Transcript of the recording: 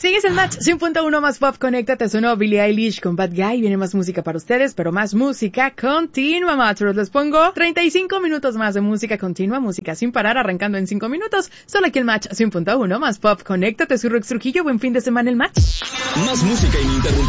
Sigues el Match 100.1 más pop, conéctate, sonó Billie Eilish con Bad Guy, viene más música para ustedes, pero más música continua, Matchers. Les pongo 35 minutos más de música continua, música sin parar, arrancando en 5 minutos, solo aquí el Match 100.1 más pop, conéctate, soy Rex Trujillo, buen fin de semana el Match. Más música ininterrumpida.